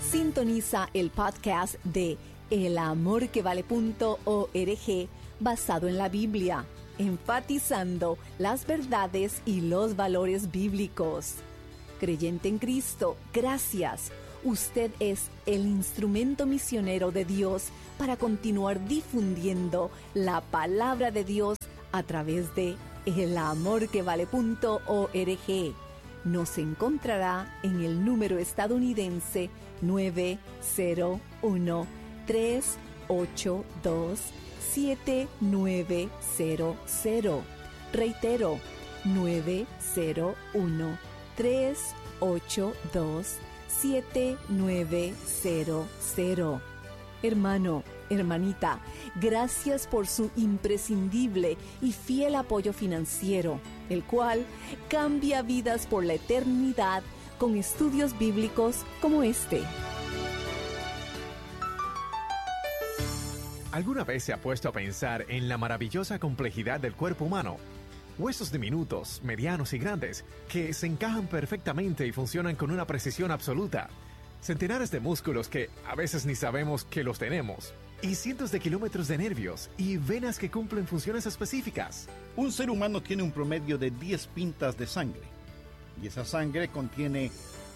Sintoniza el podcast de elamorquevale.org basado en la Biblia, enfatizando las verdades y los valores bíblicos. Creyente en Cristo, gracias. Usted es el instrumento misionero de Dios para continuar difundiendo la palabra de Dios a través de elamorquevale.org. Nos encontrará en el número estadounidense 901-382-7900. Reitero, 901-382-7900. Hermano, hermanita, gracias por su imprescindible y fiel apoyo financiero, el cual cambia vidas por la eternidad con estudios bíblicos como este. ¿Alguna vez se ha puesto a pensar en la maravillosa complejidad del cuerpo humano? Huesos diminutos, medianos y grandes, que se encajan perfectamente y funcionan con una precisión absoluta. Centenares de músculos que a veces ni sabemos que los tenemos. Y cientos de kilómetros de nervios y venas que cumplen funciones específicas. Un ser humano tiene un promedio de 10 pintas de sangre. Y esa sangre contiene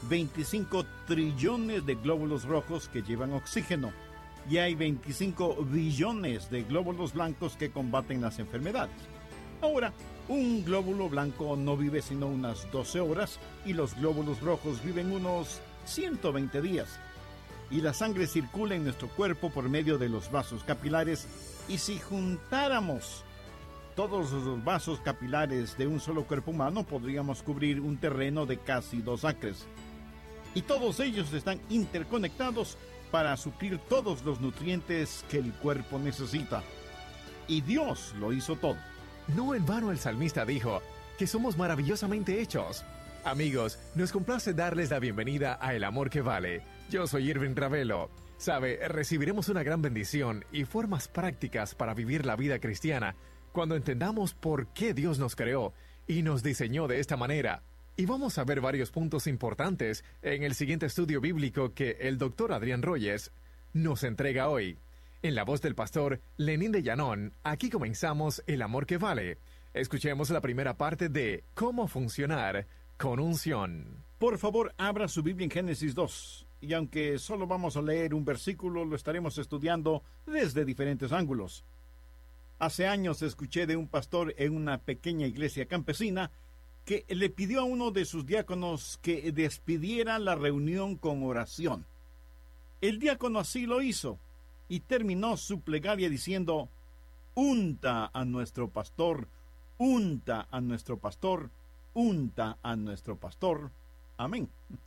25 trillones de glóbulos rojos que llevan oxígeno. Y hay 25 billones de glóbulos blancos que combaten las enfermedades. Ahora, un glóbulo blanco no vive sino unas 12 horas y los glóbulos rojos viven unos 120 días. Y la sangre circula en nuestro cuerpo por medio de los vasos capilares, y si juntáramos todos los vasos capilares de un solo cuerpo humano, podríamos cubrir un terreno de casi 2 acres. Y todos ellos están interconectados para suplir todos los nutrientes que el cuerpo necesita. Y Dios lo hizo todo. No en vano el salmista dijo que somos maravillosamente hechos. Amigos, nos complace darles la bienvenida a El Amor que Vale. Yo soy Irving Ravelo. Sabe, recibiremos una gran bendición y formas prácticas para vivir la vida cristiana cuando entendamos por qué Dios nos creó y nos diseñó de esta manera. Y vamos a ver varios puntos importantes en el siguiente estudio bíblico que el Dr. Adrián Rogers nos entrega hoy. En la voz del pastor Lenín de Llanón, aquí comenzamos El Amor que Vale. Escuchemos la primera parte de Cómo funcionar con unción. Por favor, abra su Biblia en Génesis 2. Y aunque solo vamos a leer un versículo, lo estaremos estudiando desde diferentes ángulos. Hace años escuché de un pastor en una pequeña iglesia campesina que le pidió a uno de sus diáconos que despidiera la reunión con oración. El diácono así lo hizo y terminó su plegaria diciendo: unta a nuestro pastor, unta a nuestro pastor, unta a nuestro pastor. Amén.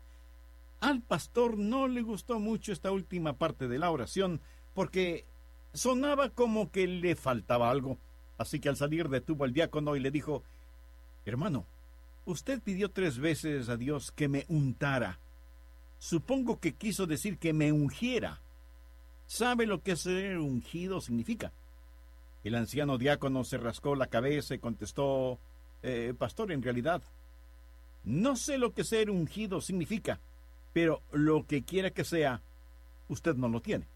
Al pastor no le gustó mucho esta última parte de la oración porque sonaba como que le faltaba algo. Así que al salir detuvo al diácono y le dijo: hermano, usted pidió 3 veces a Dios que me untara. Supongo que quiso decir que me ungiera. ¿Sabe lo que ser ungido significa? El anciano diácono se rascó la cabeza y contestó: pastor, en realidad no sé lo que ser ungido significa, pero lo que quiera que sea, usted no lo tiene.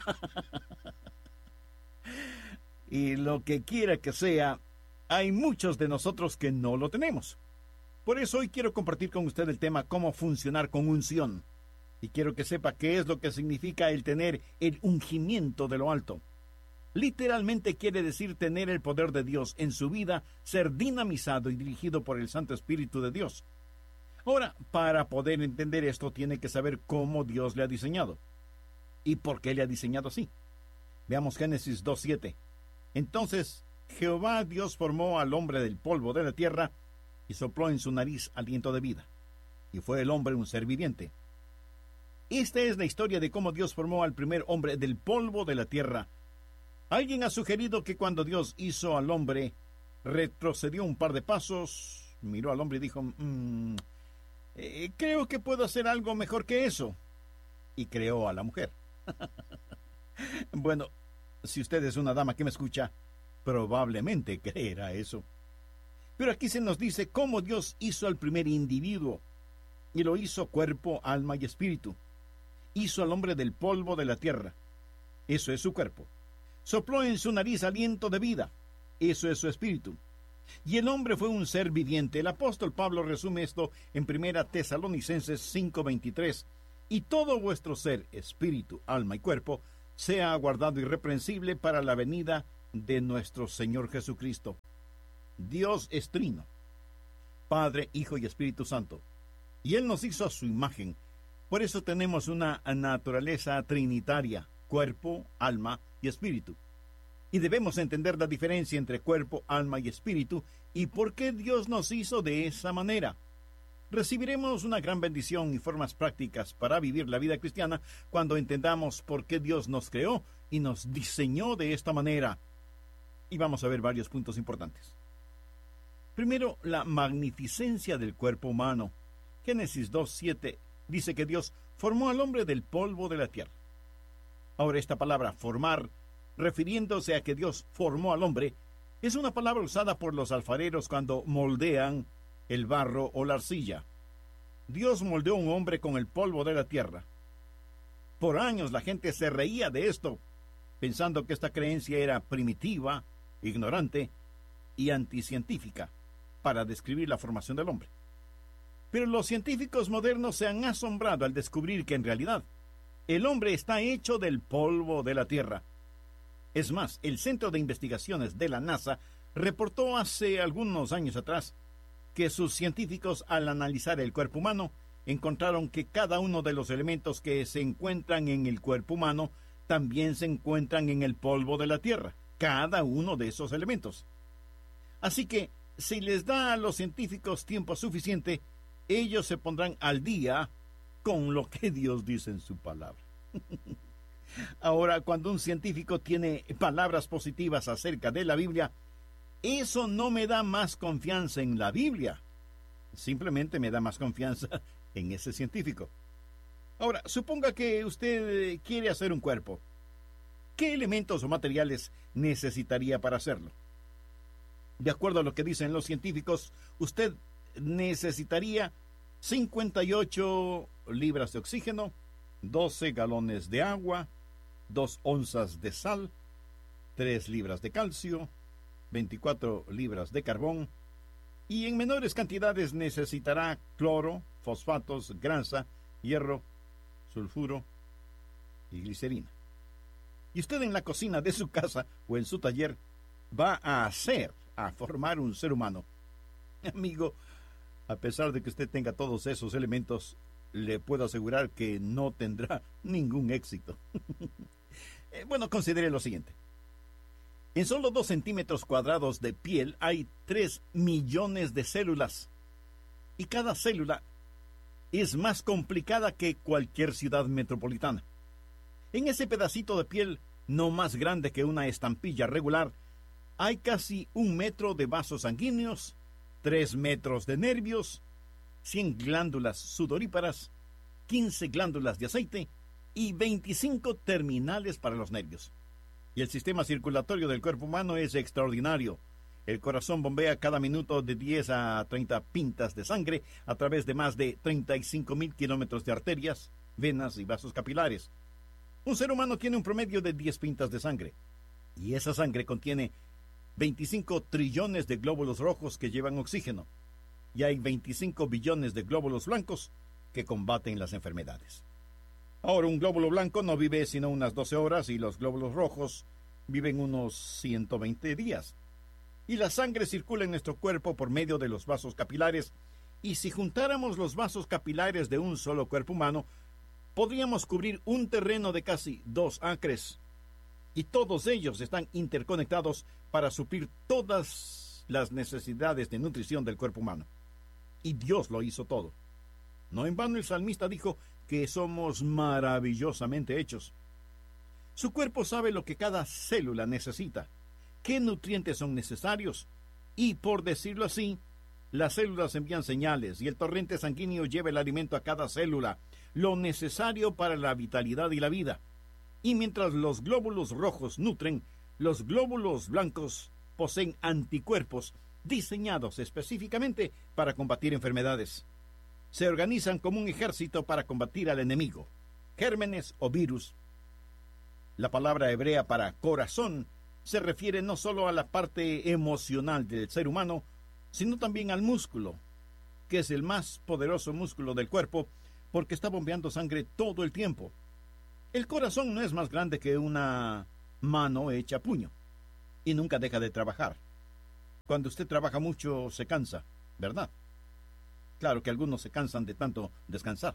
Y lo que quiera que sea, hay muchos de nosotros que no lo tenemos. Por eso hoy quiero compartir con usted el tema cómo funcionar con unción. Y quiero que sepa qué es lo que significa el tener el ungimiento de lo alto. Literalmente quiere decir tener el poder de Dios en su vida, ser dinamizado y dirigido por el Santo Espíritu de Dios. Ahora, para poder entender esto, tiene que saber cómo Dios le ha diseñado. ¿Y por qué le ha diseñado así? Veamos Génesis 2:7. Entonces, Jehová Dios formó al hombre del polvo de la tierra y sopló en su nariz aliento de vida. Y fue el hombre un ser viviente. Esta es la historia de cómo Dios formó al primer hombre del polvo de la tierra. Alguien ha sugerido que cuando Dios hizo al hombre, retrocedió un par de pasos, miró al hombre y dijo: creo que puedo hacer algo mejor que eso. Y creó a la mujer. Bueno, si usted es una dama que me escucha, probablemente creerá eso. Pero aquí se nos dice cómo Dios hizo al primer individuo, y lo hizo cuerpo, alma y espíritu. hizo al hombre del polvo de la tierra. Eso es su cuerpo. Sopló en su nariz aliento de vida. Eso es su espíritu. Y el hombre fue un ser viviente. El apóstol Pablo resume esto en 1 Tesalonicenses 5:23. Y todo vuestro ser, espíritu, alma y cuerpo, sea guardado irreprensible para la venida de nuestro Señor Jesucristo. Dios es trino, Padre, Hijo y Espíritu Santo. Y Él nos hizo a su imagen. Por eso tenemos una naturaleza trinitaria, cuerpo, alma y espíritu. Y debemos entender la diferencia entre cuerpo, alma y espíritu y por qué Dios nos hizo de esa manera. Recibiremos una gran bendición y formas prácticas para vivir la vida cristiana cuando entendamos por qué Dios nos creó y nos diseñó de esta manera. Y vamos a ver varios puntos importantes. Primero, la magnificencia del cuerpo humano. Génesis 2:7 dice que Dios formó al hombre del polvo de la tierra. Ahora, esta palabra formar, refiriéndose a que Dios formó al hombre, es una palabra usada por los alfareros cuando moldean el barro o la arcilla. Dios moldeó a un hombre con el polvo de la tierra. Por años la gente se reía de esto, pensando que esta creencia era primitiva, ignorante y anticientífica para describir la formación del hombre. Pero los científicos modernos se han asombrado al descubrir que en realidad el hombre está hecho del polvo de la tierra. Es más, el Centro de Investigaciones de la NASA reportó hace algunos años atrás que sus científicos, al analizar el cuerpo humano, encontraron que cada uno de los elementos que se encuentran en el cuerpo humano también se encuentran en el polvo de la tierra, cada uno de esos elementos. Así que, si les da a los científicos tiempo suficiente, ellos se pondrán al día con lo que Dios dice en su palabra. Ahora, cuando un científico tiene palabras positivas acerca de la Biblia, eso no me da más confianza en la Biblia. Simplemente me da más confianza en ese científico. Ahora, suponga que usted quiere hacer un cuerpo. ¿Qué elementos o materiales necesitaría para hacerlo? De acuerdo a lo que dicen los científicos, usted necesitaría 58 libras de oxígeno, 12 galones de agua, 2 onzas de sal, 3 libras de calcio, 24 libras de carbón, y en menores cantidades necesitará cloro, fosfatos, grasa, hierro, sulfuro y glicerina. Y usted en la cocina de su casa o en su taller va a formar un ser humano. Amigo, a pesar de que usted tenga todos esos elementos, le puedo asegurar que no tendrá ningún éxito. Bueno, considere lo siguiente. En solo 2 centímetros cuadrados de piel hay 3 millones de células. Y cada célula es más complicada que cualquier ciudad metropolitana. En ese pedacito de piel, no más grande que una estampilla regular, hay casi 1 metro de vasos sanguíneos, 3 metros de nervios, 100 glándulas sudoríparas, 15 glándulas de aceite y 25 terminales para los nervios. Y el sistema circulatorio del cuerpo humano es extraordinario. El corazón bombea cada minuto de 10 a 30 pintas de sangre a través de más de 35,000 kilómetros de arterias, venas y vasos capilares. Un ser humano tiene un promedio de 10 pintas de sangre. Y esa sangre contiene 25 trillones de glóbulos rojos que llevan oxígeno. Y hay 25 billones de glóbulos blancos que combaten las enfermedades. Ahora, un glóbulo blanco no vive sino unas 12 horas y los glóbulos rojos viven unos 120 días. Y la sangre circula en nuestro cuerpo por medio de los vasos capilares, y si juntáramos los vasos capilares de un solo cuerpo humano, podríamos cubrir un terreno de casi 2 acres. Y todos ellos están interconectados para suplir todas las necesidades de nutrición del cuerpo humano. Y Dios lo hizo todo. No en vano el salmista dijo que somos maravillosamente hechos. Su cuerpo sabe lo que cada célula necesita, qué nutrientes son necesarios, y por decirlo así, las células envían señales y el torrente sanguíneo lleva el alimento a cada célula, lo necesario para la vitalidad y la vida. Y mientras los glóbulos rojos nutren, los glóbulos blancos poseen anticuerpos diseñados específicamente para combatir enfermedades. Se organizan como un ejército para combatir al enemigo. gérmenes o virus. La palabra hebrea para corazón se refiere no solo a la parte emocional del ser humano, sino también al músculo, que es el más poderoso músculo del cuerpo, porque está bombeando sangre todo el tiempo. El corazón no es más grande que una mano hecha puño, y nunca deja de trabajar. Cuando usted trabaja mucho, se cansa, ¿verdad? Claro que algunos se cansan de tanto descansar.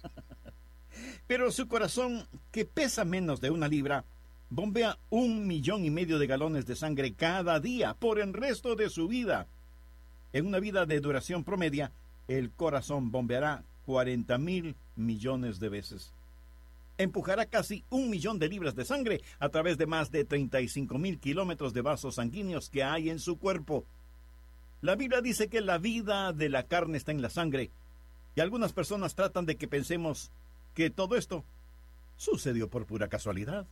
Pero su corazón, que pesa menos de 1 libra, bombea 1,5 millones de galones de sangre cada día por el resto de su vida. En una vida de duración promedia, el corazón bombeará 40,000 millones de veces. Empujará casi 1 millón de libras de sangre a través de más de 35,000 kilómetros de vasos sanguíneos que hay en su cuerpo. La Biblia dice que la vida de la carne está en la sangre, y algunas personas tratan de que pensemos que todo esto sucedió por pura casualidad.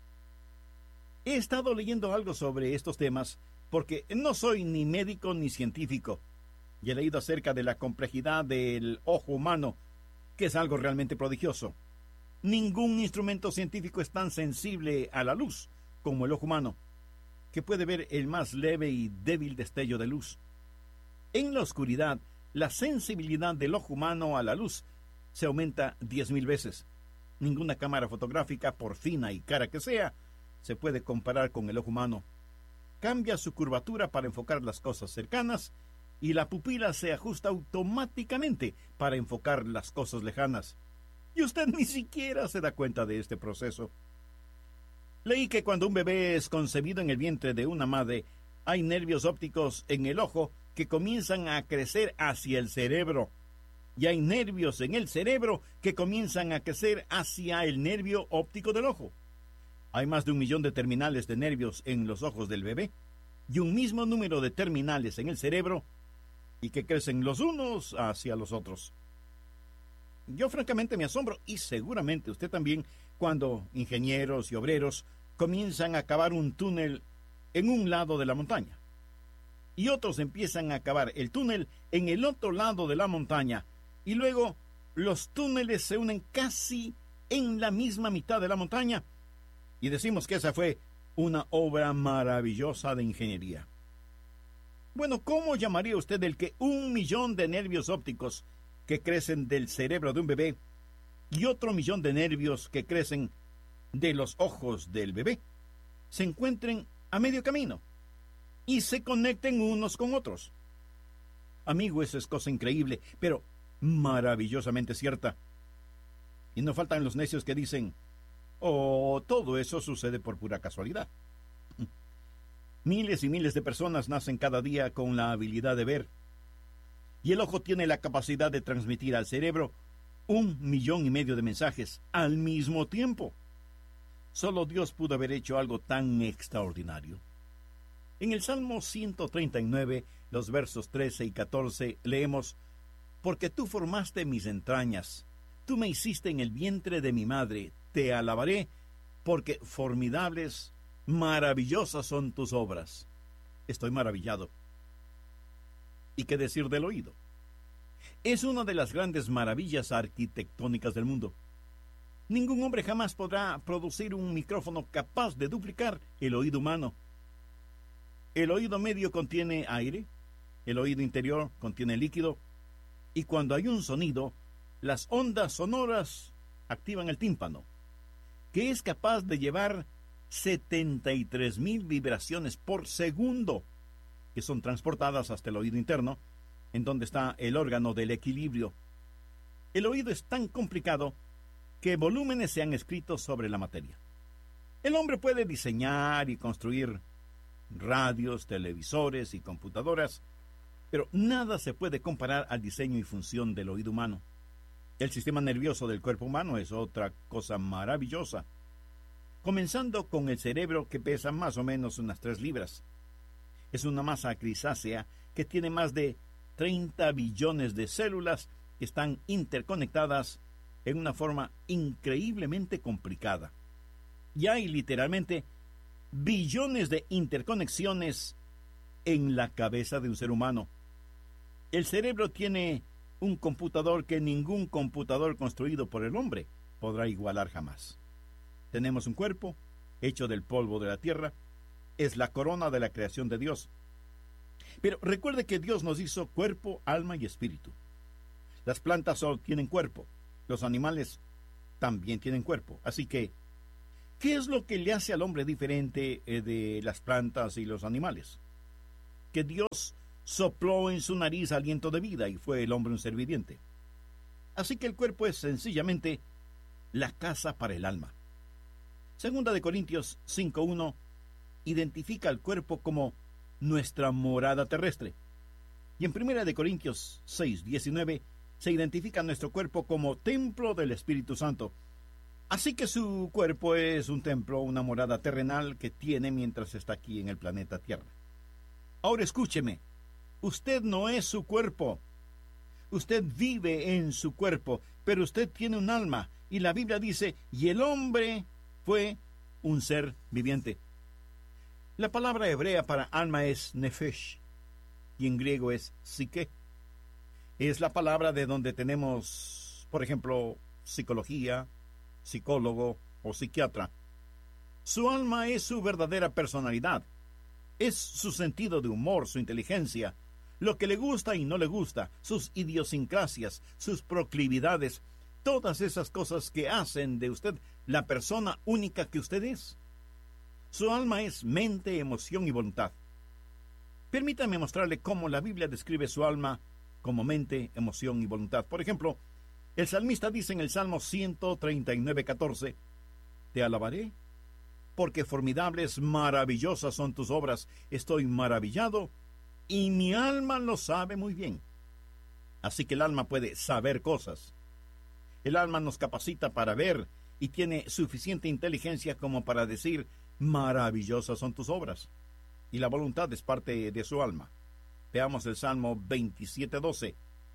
He estado leyendo algo sobre estos temas porque no soy ni médico ni científico, y he leído acerca de la complejidad del ojo humano, que es algo realmente prodigioso. Ningún instrumento científico es tan sensible a la luz como el ojo humano, que puede ver el más leve y débil destello de luz. En la oscuridad, la sensibilidad del ojo humano a la luz se aumenta 10,000 veces. Ninguna cámara fotográfica, por fina y cara que sea, se puede comparar con el ojo humano. Cambia su curvatura para enfocar las cosas cercanas, y la pupila se ajusta automáticamente para enfocar las cosas lejanas. Y usted ni siquiera se da cuenta de este proceso. Leí que cuando un bebé es concebido en el vientre de una madre, hay nervios ópticos en el ojo que comienzan a crecer hacia el cerebro. Y hay nervios en el cerebro que comienzan a crecer hacia el nervio óptico del ojo. Hay más de 1 millón de terminales de nervios en los ojos del bebé, y un mismo número de terminales en el cerebro, y que crecen los unos hacia los otros. Yo francamente me asombro, y seguramente usted también, cuando ingenieros y obreros comienzan a cavar un túnel en un lado de la montaña, y otros empiezan a cavar el túnel en el otro lado de la montaña, y luego los túneles se unen casi en la misma mitad de la montaña, y decimos que esa fue una obra maravillosa de ingeniería. Bueno, ¿cómo llamaría usted el que 1 millón de nervios ópticos que crecen del cerebro de un bebé y otro 1 millón de nervios que crecen de los ojos del bebé se encuentren a medio camino y se conecten unos con otros? Amigo, eso es cosa increíble, pero maravillosamente cierta. Y no faltan los necios que dicen: oh, todo eso sucede por pura casualidad. Miles y miles de personas nacen cada día con la habilidad de ver, y el ojo tiene la capacidad de transmitir al cerebro 1,5 millones de mensajes al mismo tiempo. Solo Dios pudo haber hecho algo tan extraordinario. En el Salmo 139, los versos 13 y 14, leemos: porque tú formaste mis entrañas, tú me hiciste en el vientre de mi madre, te alabaré, porque formidables, maravillosas son tus obras. Estoy maravillado. ¿Y qué decir del oído? Es una de las grandes maravillas arquitectónicas del mundo. Ningún hombre jamás podrá producir un micrófono capaz de duplicar el oído humano. El oído medio contiene aire, el oído interior contiene líquido, y cuando hay un sonido, las ondas sonoras activan el tímpano, que es capaz de llevar 73,000 vibraciones por segundo, que son transportadas hasta el oído interno, en donde está el órgano del equilibrio. El oído es tan complicado que volúmenes se han escrito sobre la materia. El hombre puede diseñar y construir radios, televisores y computadoras, pero nada se puede comparar al diseño y función del oído humano. El sistema nervioso del cuerpo humano es otra cosa maravillosa, comenzando con el cerebro, que pesa más o menos unas 3 libras. Es una masa grisácea que tiene más de 30 billones de células que están interconectadas en una forma increíblemente complicada. Y hay literalmente billones de interconexiones en la cabeza de un ser humano. El cerebro tiene un computador que ningún computador construido por el hombre podrá igualar jamás. Tenemos un cuerpo hecho del polvo de la tierra. Es la corona de la creación de Dios. Pero recuerde que Dios nos hizo cuerpo, alma y espíritu. Las plantas solo tienen cuerpo. Los animales también tienen cuerpo. Así que, ¿qué es lo que le hace al hombre diferente de las plantas y los animales? Que Dios sopló en su nariz aliento de vida y fue el hombre un ser viviente. Así que el cuerpo es sencillamente la casa para el alma. Segunda de Corintios 5:1 identifica al cuerpo como nuestra morada terrestre. Y en Primera de Corintios 6:19 se identifica nuestro cuerpo como templo del Espíritu Santo. Así que su cuerpo es un templo, una morada terrenal que tiene mientras está aquí en el planeta Tierra. Ahora escúcheme, usted no es su cuerpo. Usted vive en su cuerpo, pero usted tiene un alma. Y la Biblia dice, y el hombre fue un ser viviente. La palabra hebrea para alma es nefesh, y en griego es psique. Es la palabra de donde tenemos, por ejemplo, psicología, psicólogo o psiquiatra. Su alma es su verdadera personalidad. Es su sentido de humor, su inteligencia, lo que le gusta y no le gusta, sus idiosincrasias, sus proclividades, todas esas cosas que hacen de usted la persona única que usted es. Su alma es mente, emoción y voluntad. Permítame mostrarle cómo la Biblia describe su alma como mente, emoción y voluntad. Por ejemplo, el salmista dice en el Salmo 139:14, te alabaré, porque formidables, maravillosas son tus obras. Estoy maravillado, y mi alma lo sabe muy bien. Así que el alma puede saber cosas. El alma nos capacita para ver y tiene suficiente inteligencia como para decir, maravillosas son tus obras. Y la voluntad es parte de su alma. Veamos el Salmo 27:12.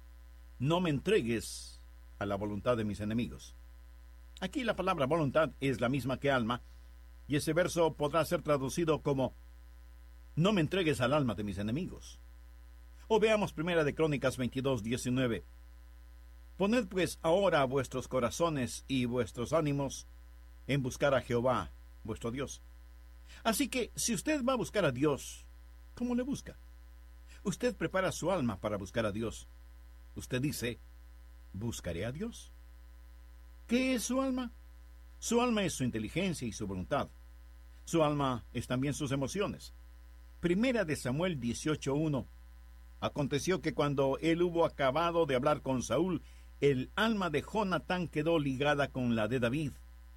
No me entregues a la voluntad de mis enemigos. Aquí la palabra voluntad es la misma que alma, y ese verso podrá ser traducido como no me entregues al alma de mis enemigos. O veamos Primera de Crónicas 22:19. Poned pues ahora vuestros corazones y vuestros ánimos en buscar a Jehová, vuestro Dios. Así que, si usted va a buscar a Dios, ¿cómo le busca? Usted prepara su alma para buscar a Dios. Usted dice, buscaré a Dios. ¿Qué es su alma? Su alma es su inteligencia y su voluntad. Su alma es también sus emociones. Primera de Samuel 18:1. Aconteció que cuando él hubo acabado de hablar con Saúl, el alma de Jonatán quedó ligada con la de David,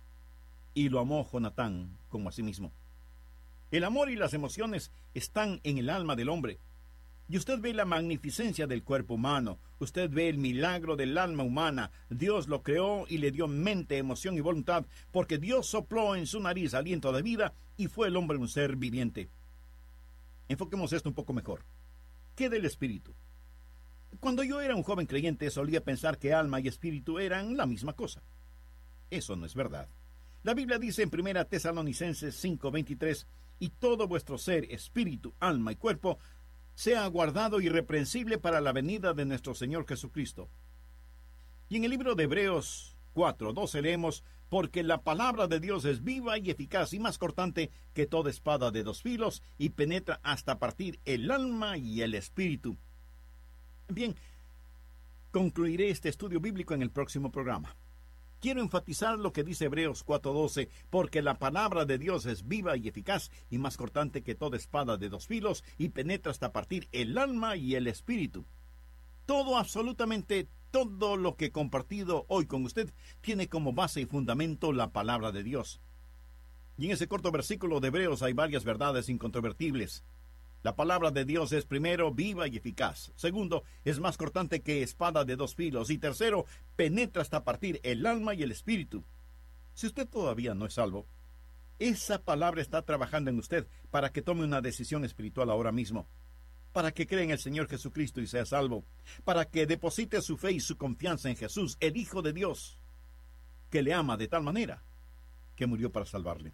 y lo amó Jonatán como a sí mismo. El amor y las emociones están en el alma del hombre. Y usted ve la magnificencia del cuerpo humano. Usted ve el milagro del alma humana. Dios lo creó y le dio mente, emoción y voluntad, porque Dios sopló en su nariz aliento de vida y fue el hombre un ser viviente. Enfoquemos esto un poco mejor. ¿Qué del espíritu? Cuando yo era un joven creyente solía pensar que alma y espíritu eran la misma cosa. Eso no es verdad. La Biblia dice en 1 Tesalonicenses 5:23, y todo vuestro ser, espíritu, alma y cuerpo, sea guardado irreprensible para la venida de nuestro Señor Jesucristo. Y en el libro de Hebreos 4:12 leemos, porque la palabra de Dios es viva y eficaz y más cortante que toda espada de dos filos y penetra hasta partir el alma y el espíritu. Bien, concluiré este estudio bíblico en el próximo programa. Quiero enfatizar lo que dice Hebreos 4:12, porque la palabra de Dios es viva y eficaz y más cortante que toda espada de dos filos y penetra hasta partir el alma y el espíritu. Todo, absolutamente todo lo que he compartido hoy con usted tiene como base y fundamento la palabra de Dios. Y en ese corto versículo de Hebreos hay varias verdades incontrovertibles. La palabra de Dios es, primero, viva y eficaz. Segundo, es más cortante que espada de dos filos. Y tercero, penetra hasta partir el alma y el espíritu. Si usted todavía no es salvo, esa palabra está trabajando en usted para que tome una decisión espiritual ahora mismo, para que crea en el Señor Jesucristo y sea salvo, para que deposite su fe y su confianza en Jesús, el Hijo de Dios, que le ama de tal manera que murió para salvarle.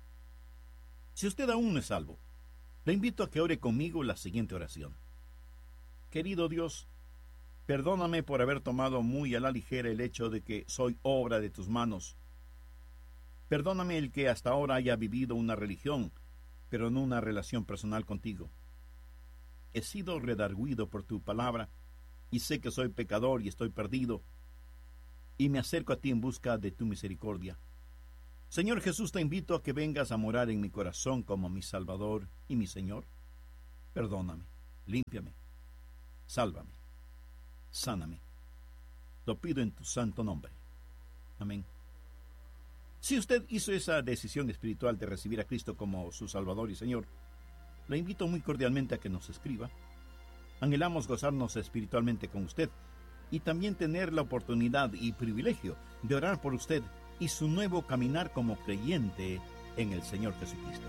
Si usted aún no es salvo, le invito a que ore conmigo la siguiente oración. Querido Dios, Perdóname por haber tomado muy a la ligera el hecho de que soy obra de tus manos. Perdóname el que hasta ahora haya vivido una religión, pero no una relación personal contigo. He sido redargüido por tu palabra, y sé que soy pecador y estoy perdido, y me acerco a ti en busca de tu misericordia. Señor Jesús, te invito a que vengas a morar en mi corazón como mi Salvador y mi Señor. Perdóname, límpiame, sálvame, sáname. Lo pido en tu santo nombre. Amén. Si usted hizo esa decisión espiritual de recibir a Cristo como su Salvador y Señor, le invito muy cordialmente a que nos escriba. Anhelamos gozarnos espiritualmente con usted y también tener la oportunidad y privilegio de orar por usted y su nuevo caminar como creyente en el Señor Jesucristo.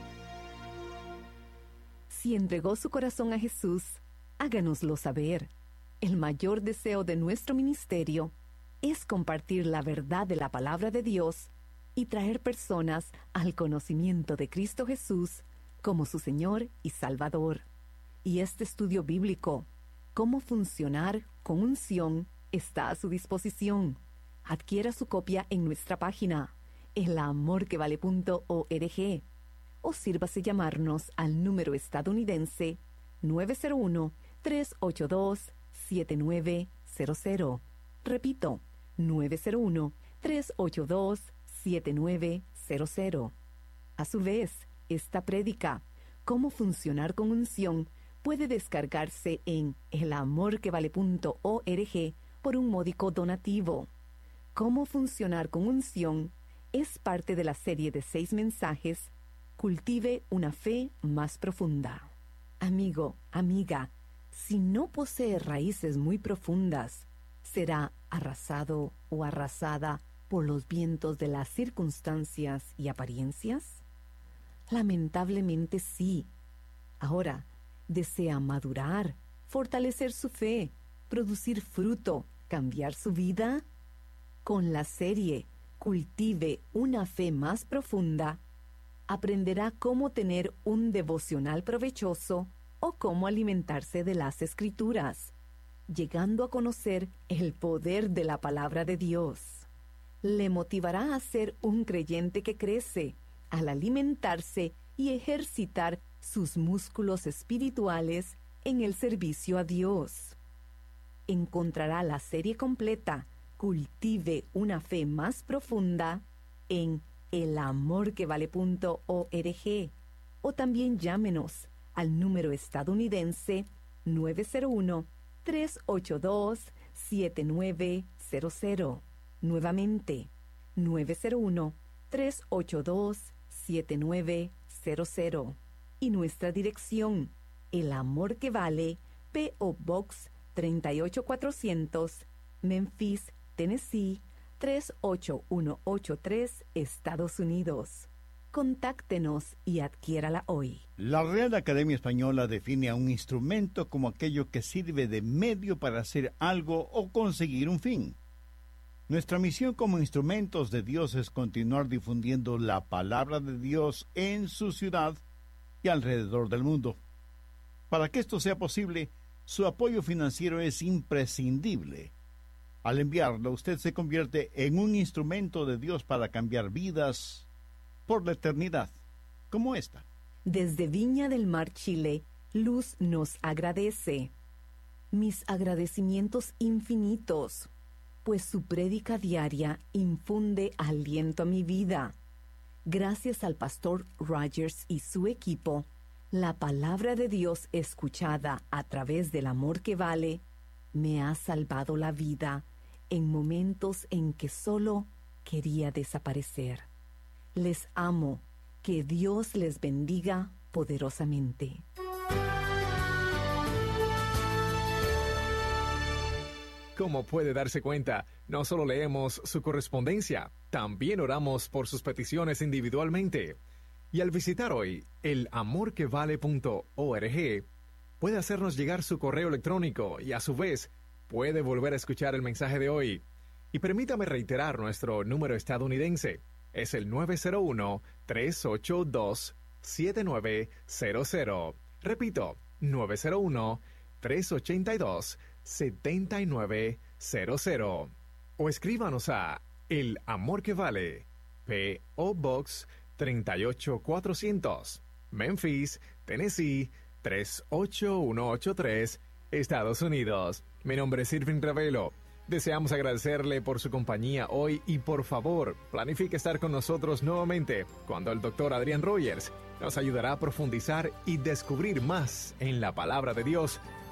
Si entregó su corazón a Jesús, háganoslo saber. El mayor deseo de nuestro ministerio es compartir la verdad de la palabra de Dios y traer personas al conocimiento de Cristo Jesús como su Señor y Salvador. Y este estudio bíblico, Cómo funcionar con unción, está a su disposición. Adquiera su copia en nuestra página, elamorquevale.org, o sírvase llamarnos al número estadounidense 901-382-7900. Repito, 901-382-7900. A su vez, esta prédica, Cómo funcionar con unción, puede descargarse en elamorquevale.org por un módico donativo. Cómo funcionar con unción es parte de la serie de 6 mensajes Cultive una fe más profunda. Amigo, amiga, si no posee raíces muy profundas, ¿será arrasado o arrasada por los vientos de las circunstancias y apariencias? Lamentablemente sí. Ahora, ¿desea madurar, fortalecer su fe, producir fruto, cambiar su vida? Con la serie Cultive una fe más profunda, aprenderá cómo tener un devocional provechoso o cómo alimentarse de las Escrituras, llegando a conocer el poder de la palabra de Dios. Le motivará a ser un creyente que crece al alimentarse y ejercitar sus músculos espirituales en el servicio a Dios. Encontrará la serie completa Cultive una fe más profunda en elamorquevale.org, o también llámenos al número estadounidense 901-382-7900. Nuevamente, 901-382-7900. Y nuestra dirección, El Amor que Vale, P.O. Box 38400, Memphis, Tennessee 38183, Estados Unidos. Contáctenos y adquiérala hoy. La Real Academia Española define a un instrumento como aquello que sirve de medio para hacer algo o conseguir un fin. Nuestra misión como instrumentos de Dios es continuar difundiendo la palabra de Dios en su ciudad y alrededor del mundo. Para que esto sea posible, su apoyo financiero es imprescindible. Al enviarlo, usted se convierte en un instrumento de Dios para cambiar vidas por la eternidad, como esta. Desde Viña del Mar, Chile, Luz nos agradece. Mis agradecimientos infinitos, pues su prédica diaria infunde aliento a mi vida. Gracias al pastor Rogers y su equipo, la palabra de Dios escuchada a través del Amor que Vale me ha salvado la vida en momentos en que solo quería desaparecer. Les amo. Que Dios les bendiga poderosamente. Como puede darse cuenta, no solo leemos su correspondencia, también oramos por sus peticiones individualmente. Y al visitar hoy elamorquevale.org, puede hacernos llegar su correo electrónico y a su vez puede volver a escuchar el mensaje de hoy. Y permítame reiterar nuestro número estadounidense. Es el 901-382-7900. Repito, 901-382-7900. 7900 o escríbanos a El Amor que Vale, P.O. Box 38400, Memphis, Tennessee 38183, Estados Unidos. Mi nombre es Irving Ravelo. Deseamos agradecerle por su compañía hoy y por favor, planifique estar con nosotros nuevamente cuando el Dr. Adrián Rogers nos ayudará a profundizar y descubrir más en la palabra de Dios